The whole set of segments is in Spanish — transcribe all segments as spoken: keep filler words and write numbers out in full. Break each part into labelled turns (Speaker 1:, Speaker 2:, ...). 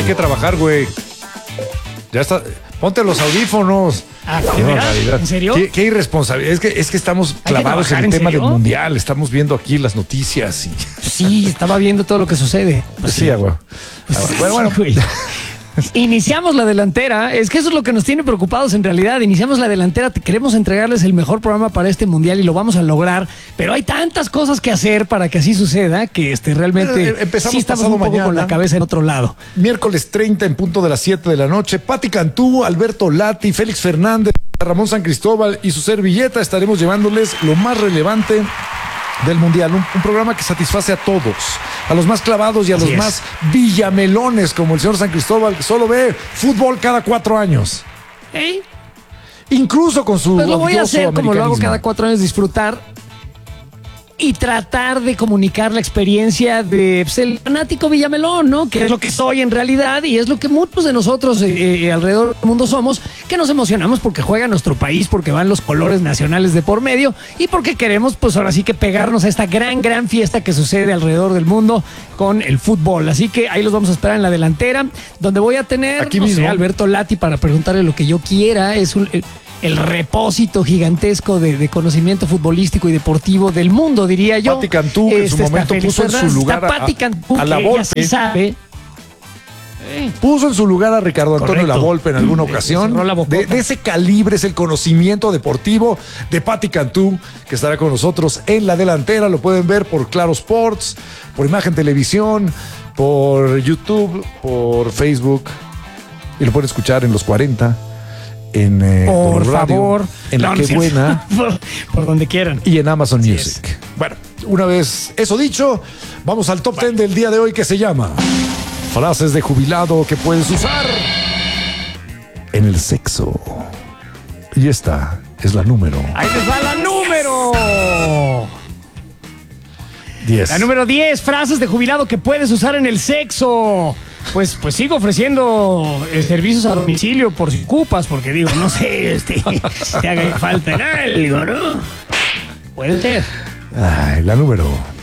Speaker 1: que trabajar, güey. Ya está. Ponte los audífonos.
Speaker 2: Ah, ¿de verdad? ¿En serio?
Speaker 1: Qué, qué irresponsabilidad. Es que, es que estamos clavados en el tema del mundial. Estamos viendo aquí las noticias. Y...
Speaker 2: Sí, estaba viendo todo lo que sucede.
Speaker 1: Pues sí, güey.
Speaker 2: Pues bueno, bueno. Iniciamos la delantera, es que eso es lo que nos tiene preocupados en realidad. Iniciamos la delantera, queremos entregarles el mejor programa para este mundial y lo vamos a lograr, pero hay tantas cosas que hacer para que así suceda que este realmente
Speaker 1: Empezamos
Speaker 2: sí estamos un poco
Speaker 1: mañana,
Speaker 2: con la cabeza en otro lado.
Speaker 1: Miércoles treinta en punto de las siete de la noche, Pati Cantú, Alberto Lati, Félix Fernández, Ramón San Cristóbal y su servilleta estaremos llevándoles lo más relevante del mundial, un, un programa que satisface a todos, a los más clavados y a
Speaker 2: Así
Speaker 1: los
Speaker 2: es.
Speaker 1: más villamelones como el señor San Cristóbal, que solo ve fútbol cada cuatro años,
Speaker 2: ¿Eh?
Speaker 1: incluso con su
Speaker 2: Pues lo voy a
Speaker 1: odioso
Speaker 2: hacer como lo hago
Speaker 1: americanismo.
Speaker 2: cada cuatro años, disfrutar y tratar de comunicar la experiencia de pues, el fanático villamelón, ¿no? Que es lo que soy en realidad y es lo que muchos de nosotros eh, eh, alrededor del mundo somos, que nos emocionamos porque juega nuestro país, porque van los colores nacionales de por medio y porque queremos, pues ahora sí que pegarnos a esta gran, gran fiesta que sucede alrededor del mundo con el fútbol. Así que ahí los vamos a esperar en la delantera, donde voy a tener
Speaker 1: Aquí
Speaker 2: no
Speaker 1: mismo.
Speaker 2: sé, a Alberto Lati para preguntarle lo que yo quiera. Es un... el, el repósito gigantesco de, de conocimiento futbolístico y deportivo del mundo, diría yo.
Speaker 1: Pati Cantú, que en su
Speaker 2: Este, está
Speaker 1: momento
Speaker 2: Félix
Speaker 1: puso en su
Speaker 2: Fernández,
Speaker 1: lugar
Speaker 2: está
Speaker 1: a-
Speaker 2: Pati Cantú,
Speaker 1: a la
Speaker 2: que ya
Speaker 1: Volpe.
Speaker 2: se sabe.
Speaker 1: Puso en su lugar a Ricardo Antonio
Speaker 2: Correcto.
Speaker 1: Lavolpe en alguna
Speaker 2: Le
Speaker 1: ocasión.
Speaker 2: cerró la bocota.
Speaker 1: De, de ese calibre es el conocimiento deportivo de Pati Cantú, que estará con nosotros en la delantera. Lo pueden ver por Claro Sports, por Imagen Televisión, por YouTube, por Facebook. Y lo pueden escuchar en los cuarenta, en eh,
Speaker 2: Por
Speaker 1: W Radio,
Speaker 2: favor.
Speaker 1: en La
Speaker 2: No,
Speaker 1: Que
Speaker 2: no es cierto.
Speaker 1: Buena
Speaker 2: por, por donde quieran.
Speaker 1: y en Amazon
Speaker 2: Así
Speaker 1: Music. Bueno, una vez eso dicho, vamos al top ten del día de hoy, que se llama frases de jubilado que puedes usar en el sexo. Y esta es la número
Speaker 2: Ahí les va la número.
Speaker 1: diez.
Speaker 2: La número diez, frases de jubilado que puedes usar en el sexo. Pues, pues sigo ofreciendo eh, servicios a domicilio por si ocupas, porque digo, no sé, este, te haga falta en algo, ¿no? Puede ser.
Speaker 1: Ay, la número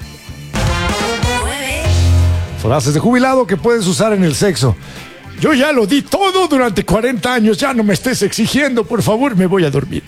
Speaker 1: frases de jubilado que puedes usar en el sexo. Yo ya lo di todo durante cuarenta años, ya no me estés exigiendo, por favor, me voy a dormir.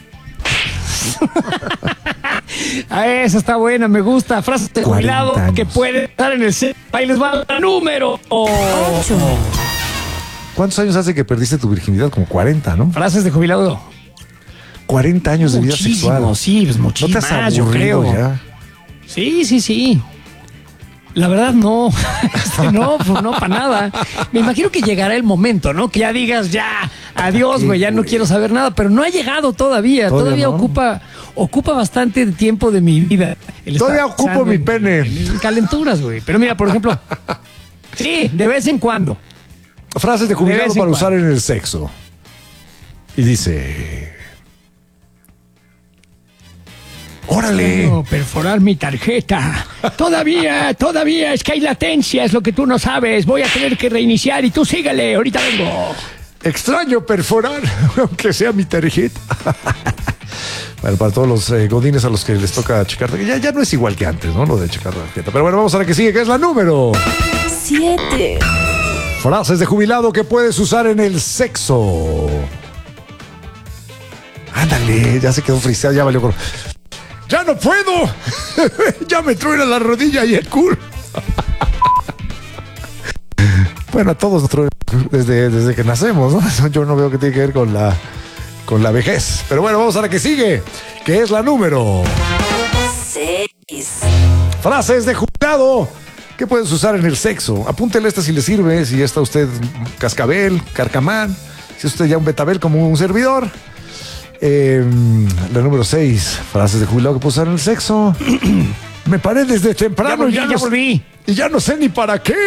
Speaker 2: Ah, esa está buena, me gusta. Frases de jubilado
Speaker 1: cuarenta años.
Speaker 2: que pueden estar en el sexo. Ahí les va la número ocho.
Speaker 1: ¿Cuántos años hace que perdiste tu virginidad? Como cuarenta, ¿no?
Speaker 2: Frases de jubilado.
Speaker 1: cuarenta años de vida
Speaker 2: Muchísimo,
Speaker 1: sexual.
Speaker 2: sí, pues
Speaker 1: ¿No
Speaker 2: muchísimo
Speaker 1: te has
Speaker 2: más, yo
Speaker 1: aburrido
Speaker 2: creo.
Speaker 1: ya?
Speaker 2: Sí, sí, sí. La verdad no, Este, no, pues no, para nada. Me imagino que llegará el momento, ¿no? Que ya digas, ya, adiós,
Speaker 1: qué,
Speaker 2: güey, ya no
Speaker 1: güey?
Speaker 2: quiero saber nada, pero no ha llegado todavía.
Speaker 1: Todavía
Speaker 2: Todavía
Speaker 1: no.
Speaker 2: ocupa, ocupa bastante tiempo de mi vida. el estar
Speaker 1: Todavía ocupo
Speaker 2: pensando
Speaker 1: mi
Speaker 2: en-
Speaker 1: pene.
Speaker 2: en calenturas, güey. Pero mira, por ejemplo, sí, de vez en cuando.
Speaker 1: Frases de
Speaker 2: De
Speaker 1: jubilado
Speaker 2: vez en
Speaker 1: para usar
Speaker 2: cuando.
Speaker 1: en el sexo. Y dice... ¡Órale!
Speaker 2: No, perforar mi tarjeta. Todavía, todavía, es que hay latencia, es lo que tú no sabes. Voy a tener que reiniciar y tú síguele, ahorita vengo.
Speaker 1: Extraño perforar, aunque sea mi tarjeta. Bueno, para todos los eh, godines a los que les toca checar, ya, ya no es igual que antes, ¿no? Lo de checar la tarjeta. Pero bueno, vamos a la que sigue, que es la número.
Speaker 3: siete.
Speaker 1: Frases de jubilado que puedes usar en el sexo. Ándale, ya se quedó friseado, ya valió. ¡Ya no puedo! ¡Ya me truena la rodilla y el culo! Bueno, a todos nos truena desde, desde que nacemos, ¿no? Yo no veo que tiene que ver con la, con la vejez. Pero bueno, vamos a la que sigue, que es la número.
Speaker 3: seis.
Speaker 1: Frases de jubilado que puedes usar en el sexo. Apúntele esta si le sirve, si ya está usted cascabel, carcamán, si es usted ya un betabel como un servidor. Eh, la número seis, frases de jubilado que puedo usar en el sexo. Me paré desde temprano
Speaker 2: Ya volví,
Speaker 1: y ya,
Speaker 2: ya
Speaker 1: no,
Speaker 2: volví.
Speaker 1: y ya no sé ni para qué.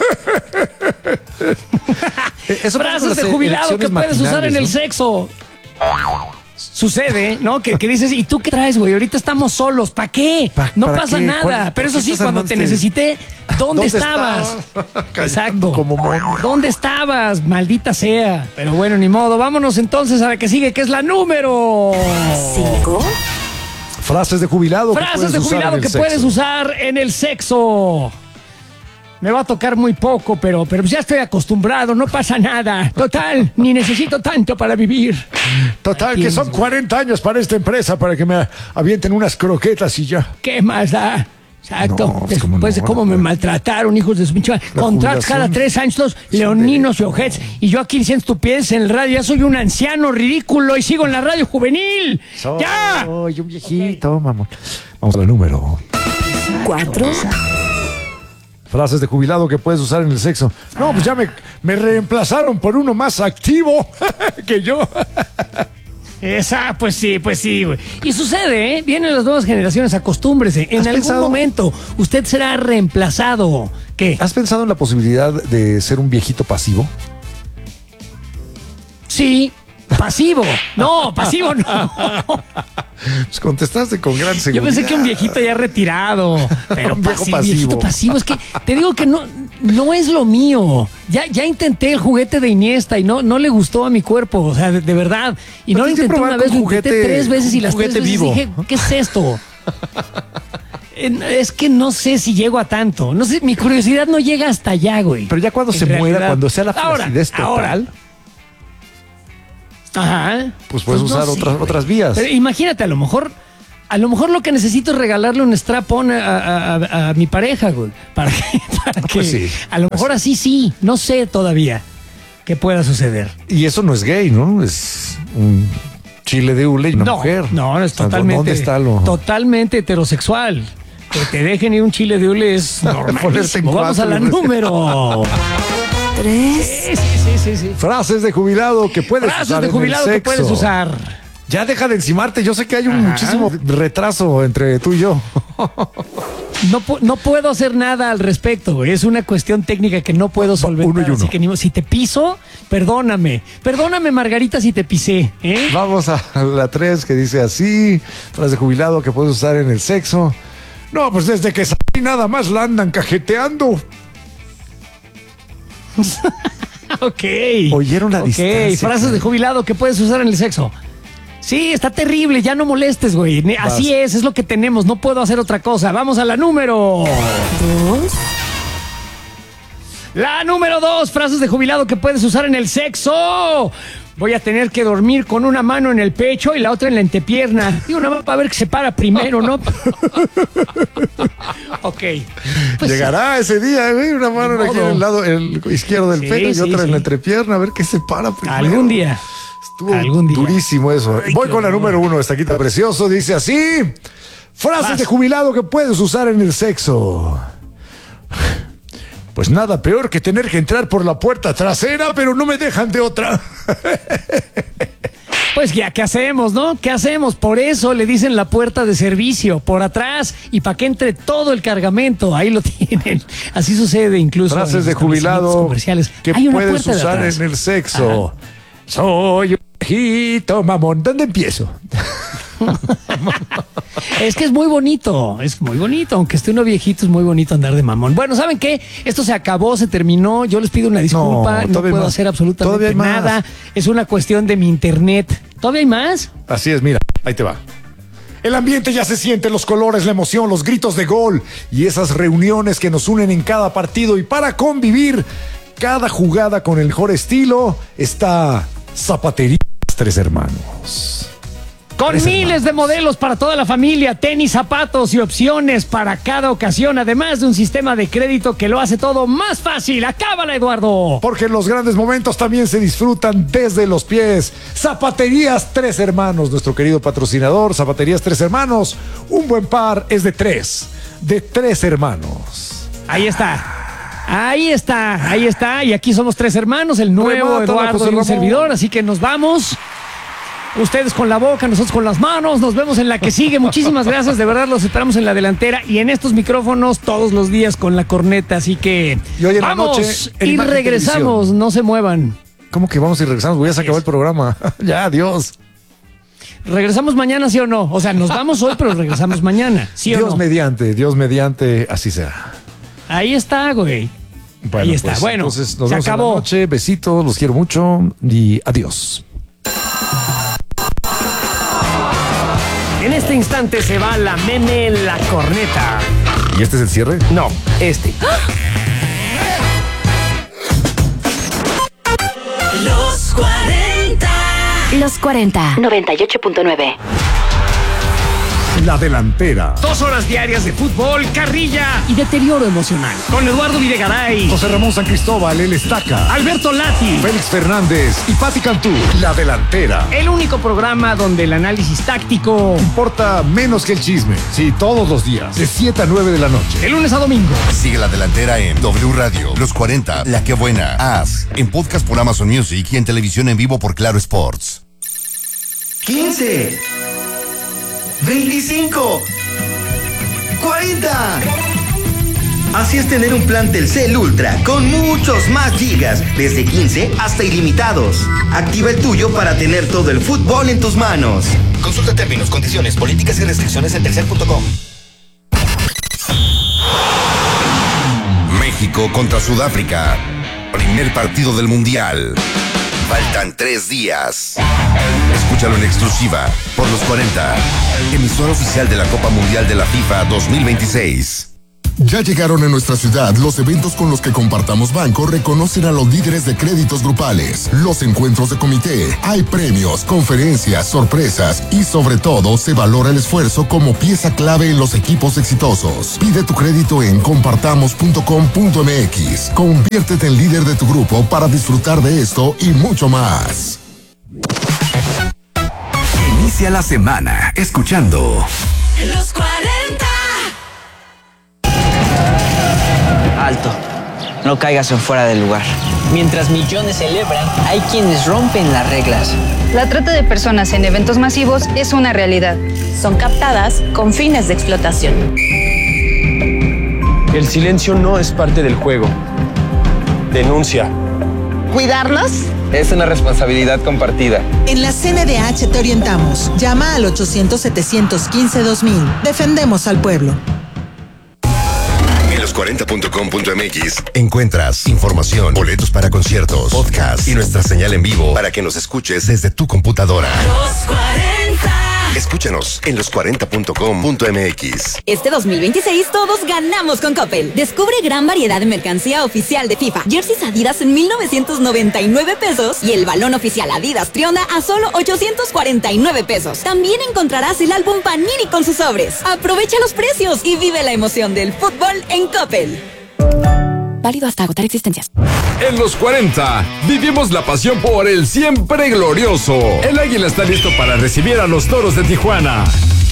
Speaker 1: Eh, eso pasa con
Speaker 2: Frases de
Speaker 1: las
Speaker 2: jubilado que
Speaker 1: elecciones
Speaker 2: puedes usar en el
Speaker 1: matinales, ¿no?
Speaker 2: sexo. Sucede, ¿no? Que, que dices, ¿y tú qué traes, güey? Ahorita estamos solos, ¿para qué?
Speaker 1: ¿Pa-
Speaker 2: no
Speaker 1: para
Speaker 2: pasa
Speaker 1: qué?
Speaker 2: nada.
Speaker 1: ¿Cuál-
Speaker 2: Pero eso
Speaker 1: por qué
Speaker 2: sí,
Speaker 1: estás
Speaker 2: cuando te
Speaker 1: andando?
Speaker 2: necesité, ¿dónde,
Speaker 1: ¿Dónde
Speaker 2: estabas?
Speaker 1: estabas?
Speaker 2: Exacto.
Speaker 1: Como mono.
Speaker 2: ¿Dónde estabas? Maldita sea. Pero bueno, ni modo. Vámonos entonces a la que sigue, que es la número.
Speaker 3: cinco.
Speaker 1: Frases de jubilado que
Speaker 2: Frases
Speaker 1: puedes
Speaker 2: de
Speaker 1: usar
Speaker 2: jubilado
Speaker 1: en
Speaker 2: que
Speaker 1: el
Speaker 2: puedes
Speaker 1: sexo.
Speaker 2: usar en el sexo. me va a tocar muy poco, pero, pero ya estoy acostumbrado, no pasa nada. Total, ni necesito tanto para vivir.
Speaker 1: Total, que son cuarenta años para esta empresa para que me avienten unas croquetas y ya.
Speaker 2: ¿Qué más da? Exacto.
Speaker 1: No, pues, ¿cómo
Speaker 2: Después
Speaker 1: no?
Speaker 2: de cómo me maltrataron, hijos de su pinche madre. Contratos cada
Speaker 1: jubilación.
Speaker 2: tres años, todos leoninos y ojets. Y yo aquí diciendo estupideces en el radio. Ya soy un anciano ridículo y sigo en la radio juvenil.
Speaker 1: Soy
Speaker 2: ¡Ya!
Speaker 1: un viejito, mamón. Vamos al número.
Speaker 3: Cuatro.
Speaker 1: Frases de jubilado que puedes usar en el sexo. No, pues ya me, me reemplazaron por uno más activo que yo.
Speaker 2: Esa, pues sí, pues sí, güey. Y sucede, ¿eh? Vienen las nuevas generaciones, acostúmbrese. En
Speaker 1: ¿Has
Speaker 2: algún
Speaker 1: pensado?
Speaker 2: momento usted será reemplazado. ¿Qué?
Speaker 1: ¿Has pensado en la posibilidad de ser un viejito pasivo?
Speaker 2: Sí, pasivo. No, pasivo no.
Speaker 1: Pues contestaste con gran seguridad.
Speaker 2: Yo pensé que un viejito ya retirado. Pero
Speaker 1: Un viejo
Speaker 2: pasivo,
Speaker 1: pasivo.
Speaker 2: viejito pasivo. Es que te digo que no, no es lo mío. Ya, ya intenté el juguete de Iniesta y no, no le gustó a mi cuerpo. O sea, de, de verdad. Y
Speaker 1: Pero
Speaker 2: no lo
Speaker 1: tienes que
Speaker 2: intenté
Speaker 1: probar
Speaker 2: una vez,
Speaker 1: con
Speaker 2: lo intenté
Speaker 1: juguete-
Speaker 2: tres veces y las tres
Speaker 1: juguete
Speaker 2: veces
Speaker 1: vivo.
Speaker 2: dije, ¿qué es esto? Eh, Es que no sé si llego a tanto. No sé, mi curiosidad no llega hasta allá, güey.
Speaker 1: Pero ya cuando
Speaker 2: En
Speaker 1: se muera,
Speaker 2: realidad.
Speaker 1: cuando sea la
Speaker 2: Ahora,
Speaker 1: flacidez
Speaker 2: ahora.
Speaker 1: total,
Speaker 2: Ajá.
Speaker 1: pues puedes
Speaker 2: no
Speaker 1: usar
Speaker 2: sé,
Speaker 1: otras,
Speaker 2: güey.
Speaker 1: otras vías.
Speaker 2: Pero imagínate, a lo mejor, a lo mejor lo que necesito es regalarle un strap-on a, a- a- a mi pareja, güey. Para que, para que
Speaker 1: Pues sí.
Speaker 2: a lo mejor así sí, no sé todavía qué pueda suceder.
Speaker 1: Y eso no es gay, ¿no? Es un chile de hule y una
Speaker 2: no,
Speaker 1: mujer.
Speaker 2: no, es
Speaker 1: O sea,
Speaker 2: totalmente,
Speaker 1: ¿Dónde está lo...?
Speaker 2: totalmente heterosexual. Que te dejen ir un chile de hule es
Speaker 1: Ponerte en
Speaker 2: normalísimo. Vamos a
Speaker 1: cuatro,
Speaker 2: la
Speaker 1: güey.
Speaker 2: número.
Speaker 3: Tres.
Speaker 2: Sí, sí, sí, sí, sí.
Speaker 1: Frases de jubilado que puedes
Speaker 2: Frases
Speaker 1: usar
Speaker 2: de
Speaker 1: en el
Speaker 2: jubilado que
Speaker 1: sexo.
Speaker 2: puedes usar.
Speaker 1: Ya deja de encimarte. Yo sé que hay un
Speaker 2: Ajá.
Speaker 1: muchísimo retraso entre tú y yo.
Speaker 2: No, pu- no puedo hacer nada al respecto, güey. Es una cuestión técnica que no puedo solventar.
Speaker 1: uno y uno.
Speaker 2: Así que ni- si te piso, perdóname. Perdóname, Margarita, si te pisé. ¿eh?
Speaker 1: Vamos a la tres que dice así. Frase de jubilado que puedes usar en el sexo. No, pues desde que salí nada más la andan cajeteando.
Speaker 2: Ok.
Speaker 1: Oyeron la
Speaker 2: Ok,
Speaker 1: distancia,
Speaker 2: frases
Speaker 1: caray.
Speaker 2: de jubilado que puedes usar en el sexo. Sí, está terrible, ya no molestes, güey. Ne- Así es, es lo que tenemos, no puedo hacer otra cosa. Vamos a la número.
Speaker 3: Dos.
Speaker 2: La número dos, frases de jubilado que puedes usar en el sexo. Voy a tener que dormir con una mano en el pecho y la otra en la entrepierna. Y una para ver que se para primero, ¿no? Ok. Pues,
Speaker 1: Llegará ese día, güey. Una mano
Speaker 2: Ni
Speaker 1: aquí
Speaker 2: modo.
Speaker 1: en el lado el izquierdo del
Speaker 2: Sí,
Speaker 1: pelo y
Speaker 2: sí,
Speaker 1: otra en
Speaker 2: sí.
Speaker 1: la entrepierna. A ver qué se para primero.
Speaker 2: algún día.
Speaker 1: Estuvo
Speaker 2: algún día.
Speaker 1: durísimo eso.
Speaker 2: Ay,
Speaker 1: Voy
Speaker 2: qué
Speaker 1: con la
Speaker 2: horror.
Speaker 1: número uno. Esta quita precioso. Dice así. Frases
Speaker 2: Vas.
Speaker 1: de jubilado que puedes usar en el sexo. Pues nada peor que tener que entrar por la puerta trasera, pero no me dejan de otra.
Speaker 2: Pues ya, ¿qué hacemos, no? ¿Qué hacemos? Por eso le dicen la puerta de servicio, por atrás, y para que entre todo el cargamento. Ahí lo tienen. Así sucede incluso. en
Speaker 1: Frases
Speaker 2: los
Speaker 1: de
Speaker 2: establecimientos
Speaker 1: jubilado
Speaker 2: comerciales.
Speaker 1: que
Speaker 2: Hay una
Speaker 1: puedes
Speaker 2: puerta de
Speaker 1: usar
Speaker 2: atrás.
Speaker 1: en el sexo. Soy un viejito mamón. ¿Dónde empiezo?
Speaker 2: Es que es muy bonito, es muy bonito, aunque esté uno viejito, es muy bonito andar de mamón. Bueno, ¿saben qué? Esto se acabó, se terminó, yo les pido una disculpa,
Speaker 1: No,
Speaker 2: no,
Speaker 1: todavía
Speaker 2: puedo
Speaker 1: más.
Speaker 2: hacer
Speaker 1: Todavía
Speaker 2: absolutamente
Speaker 1: hay más.
Speaker 2: nada, es una cuestión de mi internet. ¿Todavía hay más?
Speaker 1: Así es, mira, ahí te va. El ambiente ya se siente, los colores, la emoción, los gritos de gol y esas reuniones que nos unen en cada partido. Y para convivir cada jugada con el mejor estilo está Zapaterías Tres Hermanos.
Speaker 2: Con
Speaker 1: Tres
Speaker 2: miles
Speaker 1: hermanos.
Speaker 2: de modelos para toda la familia, tenis, zapatos y opciones para cada ocasión, además de un sistema de crédito que lo hace todo más fácil. ¡Acábala, Eduardo!
Speaker 1: Porque los grandes momentos también se disfrutan desde los pies. Zapaterías Tres Hermanos, nuestro querido patrocinador. Zapaterías Tres Hermanos. Un buen par es de tres. De tres hermanos.
Speaker 2: Ahí está. Ahí está, ahí está. Y aquí somos tres hermanos, el nuevo
Speaker 1: Remátala,
Speaker 2: Eduardo
Speaker 1: José
Speaker 2: y un
Speaker 1: Ramón.
Speaker 2: servidor. Así que nos vamos. Ustedes con la boca, nosotros con las manos. Nos vemos en la que sigue. Muchísimas gracias. De verdad, los esperamos en la delantera y en estos micrófonos todos los días con la corneta. Así que
Speaker 1: Y hoy en la
Speaker 2: vamos
Speaker 1: noche, en
Speaker 2: y
Speaker 1: Imagen
Speaker 2: regresamos.
Speaker 1: Televisión.
Speaker 2: No se muevan.
Speaker 1: ¿Cómo que vamos y regresamos? Voy a acabar el programa. Ya, adiós.
Speaker 2: ¿Regresamos mañana, sí o no? O sea, nos vamos hoy, pero regresamos mañana, ¿sí o
Speaker 1: Dios
Speaker 2: no?
Speaker 1: mediante, Dios mediante, así será.
Speaker 2: Ahí está, güey.
Speaker 1: Bueno,
Speaker 2: Ahí está.
Speaker 1: pues,
Speaker 2: Bueno,
Speaker 1: entonces nos
Speaker 2: se
Speaker 1: vemos en la
Speaker 2: acabó.
Speaker 1: noche. Besitos, los quiero mucho y adiós.
Speaker 2: En este instante se va la meme la corneta.
Speaker 1: ¿Y este es el cierre?
Speaker 2: No, este.
Speaker 3: Los cuarenta. noventa y ocho punto nueve.
Speaker 1: La Delantera.
Speaker 2: Dos horas diarias de fútbol, carrilla y deterioro emocional. Con Eduardo Videgaray,
Speaker 1: José Ramón San Cristóbal, el Estaca.
Speaker 2: Alberto Lati,
Speaker 1: Félix Fernández y Pati Cantú. La Delantera.
Speaker 2: el único programa donde el análisis táctico,
Speaker 1: Importa menos que el chisme. Sí, todos los días. De siete a nueve de la noche.
Speaker 2: de lunes a domingo.
Speaker 4: Sigue La Delantera en W Radio, Los cuarenta, La Que Buena, As, en podcast por Amazon Music y en televisión en vivo por Claro Sports.
Speaker 5: quince, veinticinco, cuarenta. Así es tener un plan Telcel Ultra con muchos más gigas, desde quince hasta ilimitados. Activa el tuyo para tener todo el fútbol en tus manos.
Speaker 6: Consulta términos, condiciones, políticas y restricciones en telcel punto com.
Speaker 4: México contra Sudáfrica. Primer partido del Mundial. Faltan tres días. Escúchalo en exclusiva por Los cuarenta, emisora oficial de la Copa Mundial de la FIFA dos mil veintiséis.
Speaker 7: Ya llegaron a nuestra ciudad los eventos con los que Compartamos Banco reconocen a los líderes de créditos grupales, los encuentros de comité, hay premios, conferencias, sorpresas y sobre todo se valora el esfuerzo como pieza clave en los equipos exitosos. Pide tu crédito en compartamos punto com punto m x. Conviértete en líder de tu grupo para disfrutar de esto y mucho más.
Speaker 8: Inicia la semana escuchando
Speaker 3: Los cuarenta.
Speaker 9: Alto, no caigas en fuera del lugar. Mientras millones celebran, hay quienes rompen las reglas.
Speaker 10: La trata de personas en eventos masivos es una realidad.
Speaker 3: Son captadas con fines de explotación.
Speaker 11: El silencio no es parte del juego. Denuncia.
Speaker 12: ¿Cuidarlos?
Speaker 11: Es una responsabilidad compartida.
Speaker 12: En la C N D H te orientamos. Llama al ochocientos, setecientos quince, dos mil. Defendemos al pueblo.
Speaker 4: En los cuarenta punto com punto m x encuentras información, boletos para conciertos, podcast y nuestra señal en vivo para que nos escuches desde tu computadora.
Speaker 3: Los cuarenta.
Speaker 4: Escúchanos en los cuarenta punto com punto m x.
Speaker 13: Este dos mil veintiséis todos ganamos con Coppel. Descubre gran variedad de mercancía oficial de FIFA. Jerseys Adidas en mil novecientos noventa y nueve pesos y el balón oficial Adidas Triona a solo ochocientos cuarenta y nueve pesos. También encontrarás el álbum Panini con sus sobres. Aprovecha los precios y vive la emoción del fútbol en Coppel.
Speaker 3: Válido hasta agotar existencias.
Speaker 14: En los cuarenta, vivimos la pasión por el siempre glorioso. El Águila está listo para recibir a los Toros de Tijuana.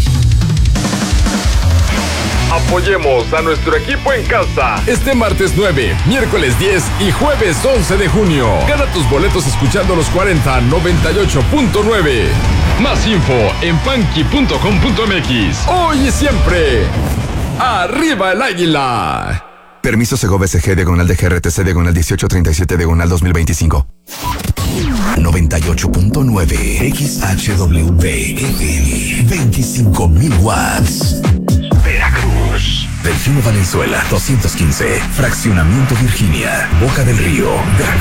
Speaker 14: Apoyemos a nuestro equipo en casa. Este martes nueve, miércoles diez y jueves once de junio. Gana tus boletos escuchando los cuarenta noventa y ocho punto nueve. Más info en punky punto com punto m x. Hoy y siempre, ¡arriba el Águila!
Speaker 8: Permiso Segovia S G diagonal de G R T C diagonal dieciocho treinta y siete diagonal dos mil veinticinco. noventa y ocho punto nueve X H W F M veinticinco mil watts. Veracruz. Delfino Valenzuela doscientos quince. Fraccionamiento Virginia. Boca del Río. Veracruz.